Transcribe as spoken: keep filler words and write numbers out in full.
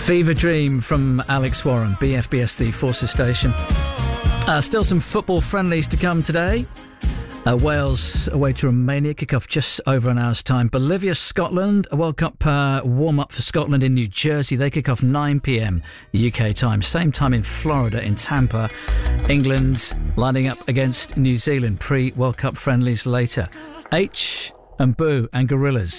Fever Dream from Alex Warren, B F B S, the Forces Station. Uh, still some football friendlies to come today. Uh, Wales away to Romania, kick off just over an hour's time. Bolivia, Scotland, a World Cup uh, warm-up for Scotland in New Jersey. They kick off nine p.m. U K time. Same time in Florida, in Tampa. England lining up against New Zealand. Pre-World Cup friendlies later. H and Boo and Gorillas.